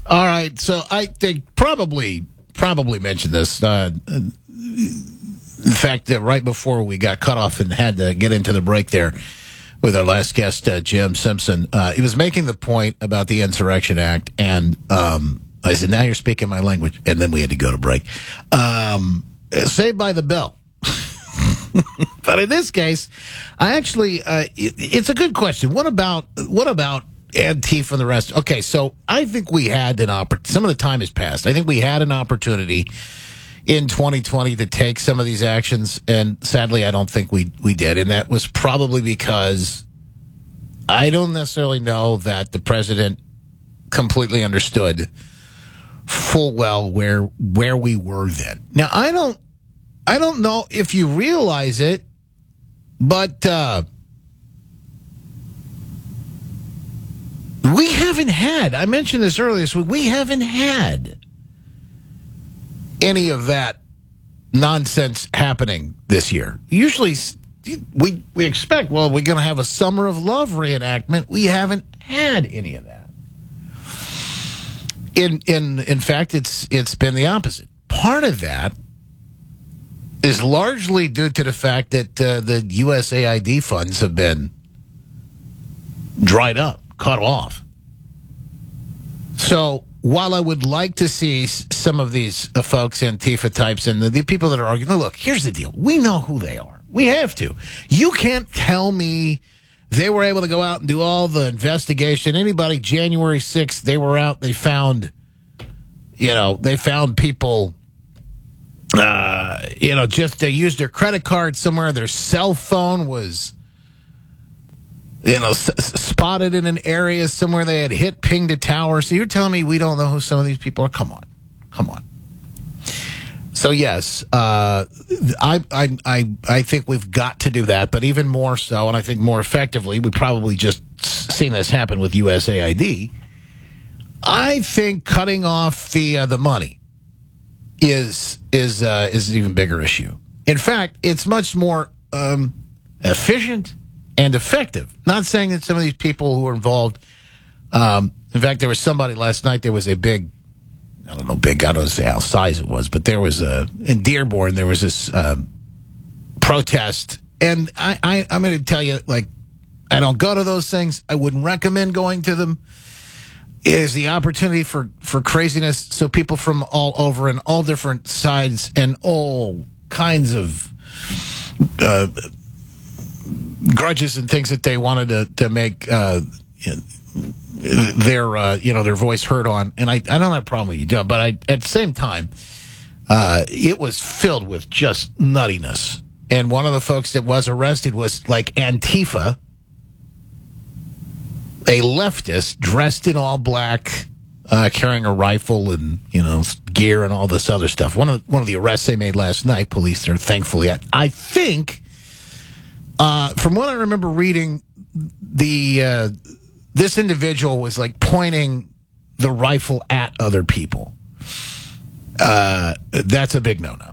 All right, so I think probably mentioned this. In fact, right before we got cut off and had to get into the break there with our last guest, Jim Simpson, he was making the point about the Insurrection Act, and I said, "Now you're speaking my language," and then we had to go to break. Saved by the bell. But in this case, I actually, it's a good question. What about Antifa and the rest? Okay, so I think we had an opportunity. Some of the time has passed. I think we had an opportunity in 2020 to take some of these actions, and sadly, I don't think we did. And that was probably because I don't necessarily know that the president completely understood full well where we were then. Now, I don't know if you realize it, but we haven't had, I mentioned this earlier this week, we haven't had any of that nonsense happening this year. Usually we expect, well, we're going to have a Summer of Love reenactment. We haven't had any of that. In fact, it's been the opposite. Part of that is largely due to the fact that the USAID funds have been dried up, cut off. So while I would like to see some of these folks, Antifa types, and the people that are arguing, look, here's the deal. We know who they are. We have to. You can't tell me they were able to go out and do all the investigation. Anybody, January 6th, they were out, they found people... just they used their credit card somewhere. Their cell phone was, spotted in an area somewhere. They had pinged a tower. So you're telling me we don't know who some of these people are? Come on. So yes, I think we've got to do that, but even more so, and I think more effectively, we probably just seen this happen with USAID. I think cutting off the money is an even bigger issue. In fact, it's much more efficient and effective. Not saying that some of these people who are involved, in fact, there was somebody last night, there was a big, I don't say how size it was, but there was in Dearborn, there was this protest. And I'm going to tell you, I don't go to those things. I wouldn't recommend going to them. Is the opportunity for craziness, so people from all over and all different sides and all kinds of grudges and things that they wanted to make their voice heard on. And I don't have a problem with you, but at the same time, it was filled with just nuttiness. And one of the folks that was arrested was like Antifa, a leftist dressed in all black, carrying a rifle and gear and all this other stuff. One of the arrests they made last night, police are thankfully at. I think, from what I remember reading, this individual was pointing the rifle at other people. That's a big no-no.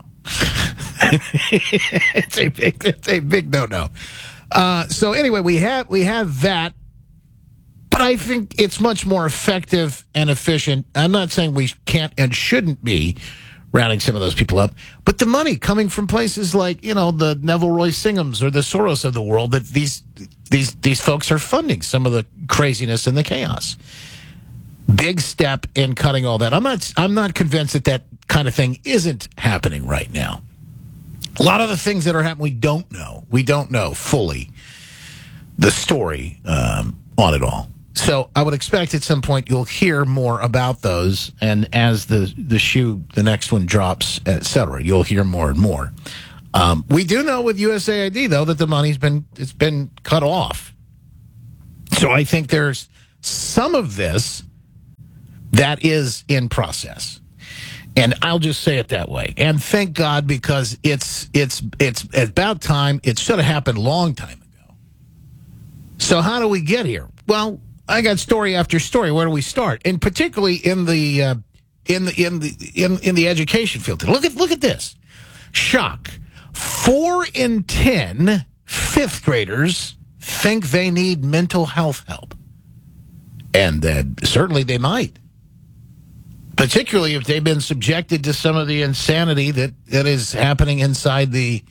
It's a big no-no. So anyway, we have that. But I think it's much more effective and efficient. I'm not saying we can't and shouldn't be rounding some of those people up, but the money coming from places like, the Neville Roy Singhams or the Soros of the world, that these folks are funding some of the craziness and the chaos. Big step in cutting all that. I'm not convinced that kind of thing isn't happening right now. A lot of the things that are happening, we don't know. We don't know fully the story on it all. So I would expect at some point you'll hear more about those, and as the next one drops, et cetera, you'll hear more and more. We do know with USAID, though, that the money's been cut off. So I think there's some of this that is in process. And I'll just say it that way. And thank God, because it's about time. It should have happened a long time ago. So how do we get here? Well, I got story after story. Where do we start? And particularly in the education field. Look at this. Shock. 4 in 10 fifth graders think they need mental health help. And certainly they might. particularly if they've been subjected to some of the insanity that is happening inside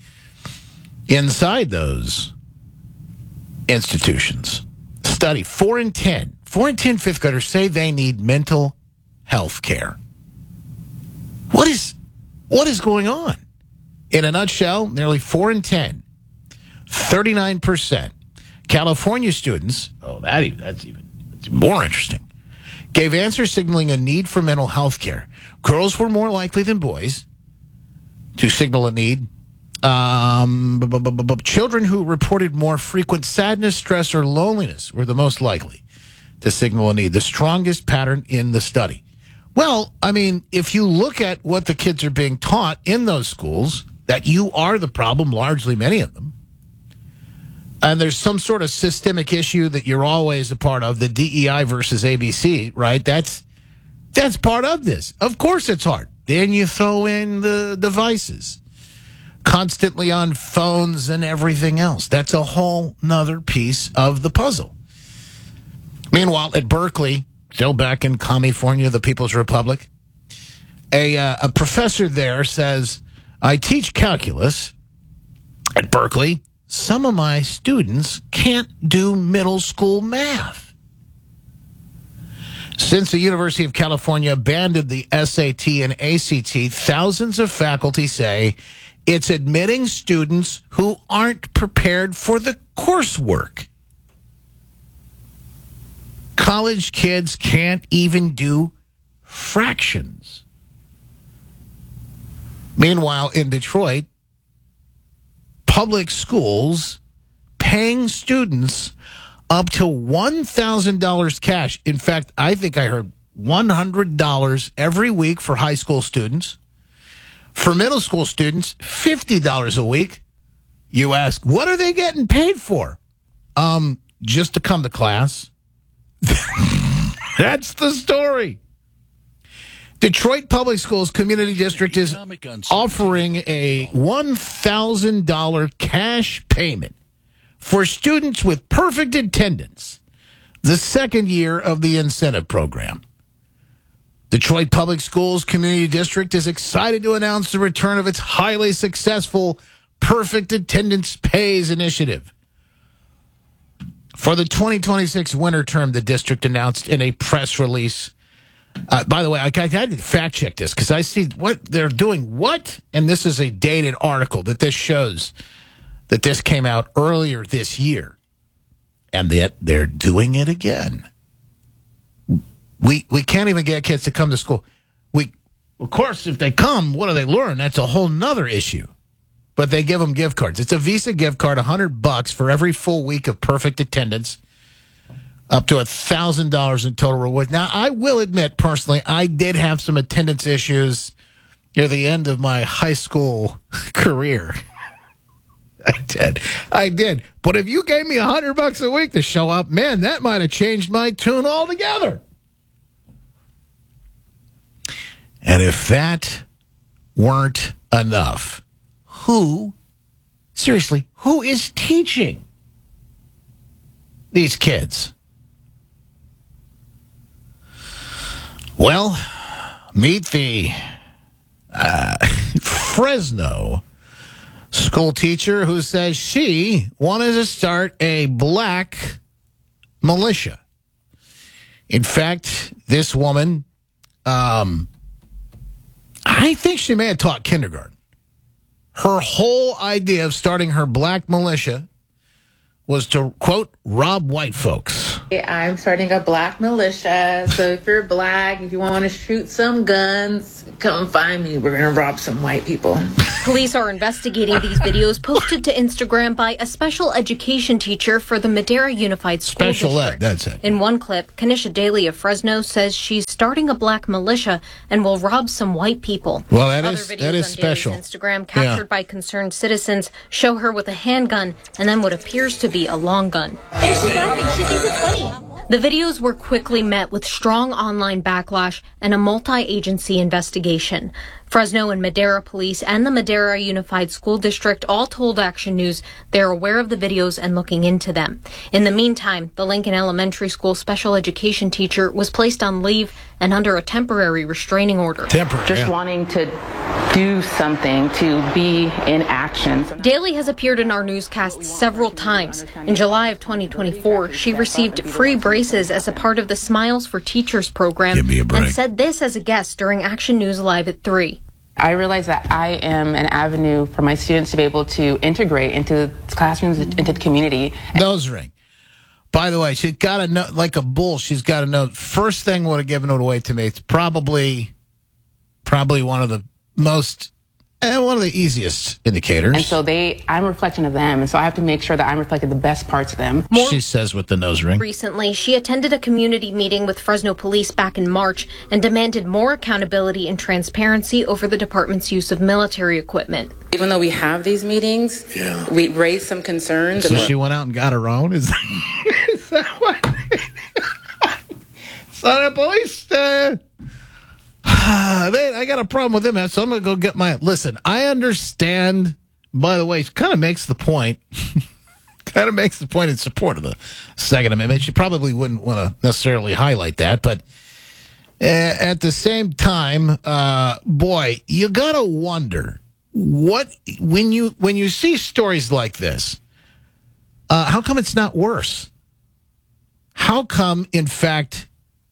those institutions. Study, 4 in 10 fifth graders say they need mental health care. What is going on? In a nutshell, nearly 4 in 10, 39%. California students, that's more interesting, gave answers signaling a need for mental health care. Girls were more likely than boys to signal a need. Children who reported more frequent sadness, stress, or loneliness were the most likely to signal a need, the strongest pattern in the study. Well, I mean, if you look at what the kids are being taught in those schools, that you are the problem, largely many of them, and there's some sort of systemic issue that you're always a part of, the DEI versus ABC, right? That's part of this. Of course it's hard. Then you throw in the devices, constantly on phones and everything else. That's a whole nother piece of the puzzle. Meanwhile, at Berkeley, still back in California, the People's Republic, a professor there says, I teach calculus at Berkeley. Some of my students can't do middle school math. Since the University of California abandoned the SAT and ACT, thousands of faculty say it's admitting students who aren't prepared for the coursework. College kids can't even do fractions. Meanwhile, in Detroit, public schools paying students up to $1,000 cash. In fact, I think I heard $100 every week for high school students. For middle school students, $50 a week. You ask, what are they getting paid for? Just to come to class. That's the story. Detroit Public Schools Community District is offering a $1,000 cash payment for students with perfect attendance, the second year of the incentive program. Detroit Public Schools Community District is excited to announce the return of its highly successful Perfect Attendance Pays initiative. For the 2026 winter term, the district announced in a press release. By the way, I had to fact check this because I see what they're doing. What? And this is a dated article that this shows that this came out earlier this year. And that they're doing it again. We can't even get kids to come to school. Of course, if they come, what do they learn? That's a whole nother issue. But they give them gift cards. It's a Visa gift card, $100 for every full week of perfect attendance, up to $1,000 in total reward. Now, I will admit, personally, I did have some attendance issues near the end of my high school career. I did. But if you gave me $100 a week to show up, man, that might have changed my tune altogether. And if that weren't enough, who is teaching these kids? Well, meet the Fresno school teacher who says she wanted to start a black militia. In fact, this woman, I think she may have taught kindergarten. Her whole idea of starting her black militia was to, quote, rob white folks. I'm starting a black militia, so if you're black, if you want to shoot some guns, come find me. We're going to rob some white people. Police are investigating these videos posted to Instagram by a special education teacher for the Madera Unified School Special District. ed, that's it. In one clip, Kanisha Daly of Fresno says she's starting a black militia and will rob some white people. Well, Other that videos is on special. Daly's Instagram captured by concerned citizens show her with a handgun and then what appears to be a long gun. And she's laughing. She thinks it's funny. The videos were quickly met with strong online backlash and a multi-agency investigation. Fresno and Madera Police and the Madera Unified School District all told Action News they're aware of the videos and looking into them. In the meantime, the Lincoln Elementary School special education teacher was placed on leave and under a temporary restraining order. Just wanting to do something, to be in action. Daly has appeared in our newscasts several times. In July of 2024, she received free braces as a part of the Smiles for Teachers program and said this as a guest during Action News Live at 3. I realize that I am an avenue for my students to be able to integrate into the classrooms, into the community. Nose ring. By the way, she's got to know, like a bull, she's got to know. First thing would have given it away to me. It's probably one of the most, one of the easiest indicators. And so I'm a reflection of them, and so I have to make sure that I'm reflecting the best parts of them. She says with the nose ring. Recently, she attended a community meeting with Fresno Police back in March and demanded more accountability and transparency over the department's use of military equipment. Even though we have these meetings, we raise some concerns. So she went out and got her own? Is that what? So the police... I got a problem with them, so I'm going to go get my... Listen, I understand, by the way, she kind of makes the point. Kind of makes the point in support of the Second Amendment. She probably wouldn't want to necessarily highlight that, but at the same time, boy, you got to wonder when you see stories like this, how come it's not worse? How come, in fact,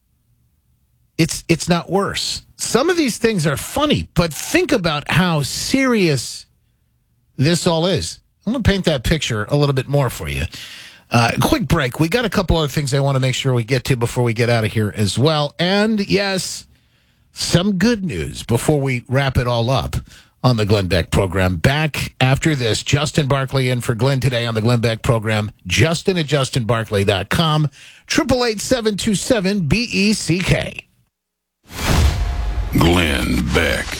it's not worse? Some of these things are funny, but think about how serious this all is. I'm going to paint that picture a little bit more for you. Quick break. We got a couple other things I want to make sure we get to before we get out of here as well. And, yes, some good news before we wrap it all up on the Glenn Beck program. Back after this, Justin Barkley in for Glenn today on the Glenn Beck program. Justin at justinbarkley.com. 888-727-BECK. Glenn Beck.